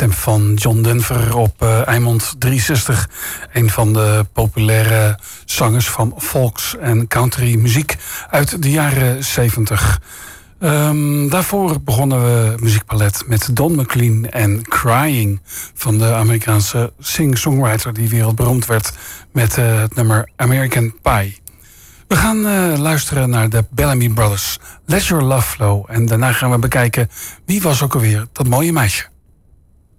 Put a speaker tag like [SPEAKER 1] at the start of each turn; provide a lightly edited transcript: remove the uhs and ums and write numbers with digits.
[SPEAKER 1] stem van John Denver op Eimond 63. Een van de populaire zangers van volks- en country muziek uit de jaren 70. Daarvoor begonnen we muziekpalet met Don McLean en Crying van de Amerikaanse sing-songwriter die wereldberoemd werd met het nummer American Pie. We gaan luisteren naar de Bellamy Brothers, Let Your Love Flow. En daarna gaan we bekijken wie was ook alweer dat mooie meisje.